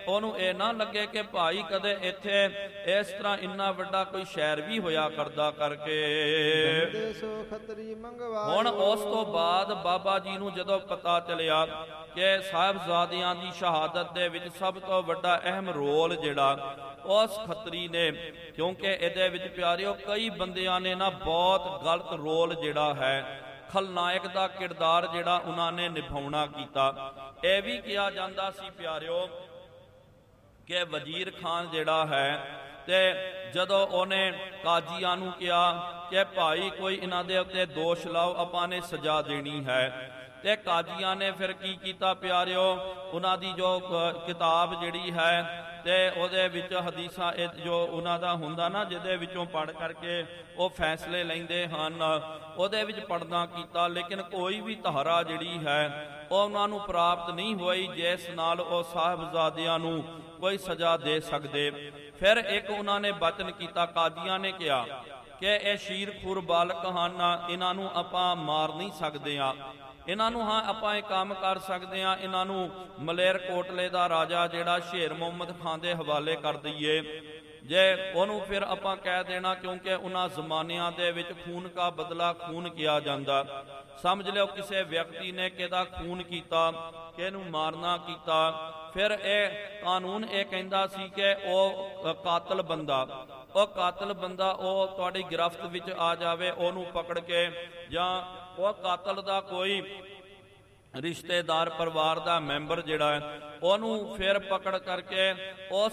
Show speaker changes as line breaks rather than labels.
ਉਹਨੂੰ ਇਹ ਨਾ ਲੱਗੇ ਕਿ ਭਾਈ ਕਦੇ ਇੱਥੇ ਇਸ ਤਰ੍ਹਾਂ ਇੰਨਾ ਵੱਡਾ ਕੋਈ ਸ਼ਹਿਰ ਵੀ ਹੋਇਆ ਕਰਦਾ ਕਰਕੇ। ਹੁਣ ਉਸ ਤੋਂ ਬਾਅਦ ਬਾਬਾ ਜੀ ਨੂੰ ਜਦੋਂ ਪਤਾ ਚੱਲਿਆ ਕਿ ਸਾਹਿਬਜ਼ਾਦਿਆਂ ਦੀ ਸ਼ਹਾਦਤ ਦੇ ਵਿੱਚ ਸਭ ਤੋਂ ਵੱਡਾ ਅਹਿਮ ਰੋਲ ਜਿਹੜਾ ਉਸ ਖੱਤਰੀ ਨੇ, ਕਿਉਂਕਿ ਇਹਦੇ ਵਿੱਚ ਪਿਆਰਿਓ ਕਈ ਬੰਦਿਆਂ ਨੇ ਨਾ ਬਹੁਤ ਗਲਤ ਰੋਲ ਜਿਹੜਾ ਹੈ ਖਲਨਾਇਕ ਦਾ ਕਿਰਦਾਰ ਜਿਹੜਾ ਉਹਨਾਂ ਨੇ ਨਿਭਾਉਣਾ ਕੀਤਾ। ਇਹ ਵੀ ਕਿਹਾ ਜਾਂਦਾ ਸੀ ਪਿਆਰਿਓ ਕਿ ਵਜ਼ੀਰ ਖਾਨ ਜਿਹੜਾ ਹੈ ਤੇ ਜਦੋਂ ਉਹਨੇ ਕਾਜ਼ੀਆਂ ਨੂੰ ਕਿਹਾ ਕਿ ਭਾਈ ਕੋਈ ਇਹਨਾਂ ਦੇ ਉੱਤੇ ਦੋਸ਼ ਲਾਓ, ਆਪਾਂ ਨੇ ਸਜ਼ਾ ਦੇਣੀ ਹੈ, ਤੇ ਕਾਜ਼ੀਆਂ ਨੇ ਫਿਰ ਕੀ ਕੀਤਾ ਪਿਆਰਿਓ, ਉਹਨਾਂ ਦੀ ਜੋ ਕਿਤਾਬ ਜਿਹੜੀ ਹੈ ਤੇ ਉਹਦੇ ਵਿੱਚ ਹਦੀਸਾਂ ਜੋ ਉਹਨਾਂ ਦਾ ਹੁੰਦਾ ਨਾ ਜਿਹਦੇ ਵਿੱਚੋਂ ਪੜ੍ਹ ਕਰਕੇ ਉਹ ਫੈਸਲੇ ਲੈਂਦੇ ਹਨ, ਉਹਦੇ ਵਿੱਚ ਪੜ੍ਹਨਾ ਕੀਤਾ, ਲੇਕਿਨ ਕੋਈ ਵੀ ਧਾਰਾ ਜਿਹੜੀ ਹੈ ਉਹ ਉਹਨਾਂ ਨੂੰ ਪ੍ਰਾਪਤ ਨਹੀਂ ਹੋਈ ਜਿਸ ਨਾਲ ਉਹ ਸਾਹਿਬਜ਼ਾਦਿਆਂ ਨੂੰ ਕੋਈ ਸਜ਼ਾ ਦੇ ਸਕਦੇ। ਫਿਰ ਇੱਕ ਉਹਨਾਂ ਨੇ ਬਚਨ ਕੀਤਾ, ਕਾਜ਼ੀਆਂ ਨੇ ਕਿਹਾ ਕਿ ਇਹ ਸ਼ੀਰਖੁਰ ਬਾਲਕ ਹਨ, ਇਹਨਾਂ ਨੂੰ ਆਪਾਂ ਮਾਰ ਨਹੀਂ ਸਕਦੇ ਆ, ਇਹਨਾਂ ਨੂੰ ਹਾਂ ਆਪਾਂ ਇਹ ਕੰਮ ਕਰ ਸਕਦੇ ਹਾਂ, ਇਹਨਾਂ ਨੂੰ ਮਲੇਰਕੋਟਲੇ ਦਾ ਰਾਜਾ ਜਿਹੜਾ ਸ਼ੇਰ ਮੁਹੰਮਦ ਖਾਨ ਦੇ ਹਵਾਲੇ ਕਰ ਦਈਏ। ਜੇ ਉਹਨੂੰ ਫਿਰ ਆਪਾਂ ਕਹਿ ਦੇਣਾ, ਕਿਉਂਕਿ ਉਹਨਾਂ ਜ਼ਮਾਨਿਆਂ ਦੇ ਵਿੱਚ ਖੂਨ ਕਾ ਬਦਲਾ ਖੂਨ ਕਿਹਾ ਜਾਂਦਾ, ਸਮਝ ਲਿਓ ਕਿਸੇ ਵਿਅਕਤੀ ਨੇ ਕਿਹਦਾ ਖੂਨ ਕੀਤਾ, ਕਿਹਨੂੰ ਮਾਰਨਾ ਕੀਤਾ, ਫਿਰ ਇਹ ਕਾਨੂੰਨ ਇਹ ਕਹਿੰਦਾ ਸੀ ਕਿ ਉਹ ਕਾਤਲ ਬੰਦਾ ਉਹ ਤੁਹਾਡੀ ਗਿਰਫਤ ਵਿੱਚ ਆ ਜਾਵੇ, ਉਹਨੂੰ ਪਕੜ ਕੇ ਜਾਂ ਉਹ ਕਾਤਲ ਦਾ ਕੋਈ ਰਿਸ਼ਤੇਦਾਰ ਪਰਿਵਾਰ ਦਾ ਮੈਂਬਰ ਜਿਹੜਾ ਹੈ ਉਹਨੂੰ ਫਿਰ ਪਕੜ ਕਰਕੇ ਉਸ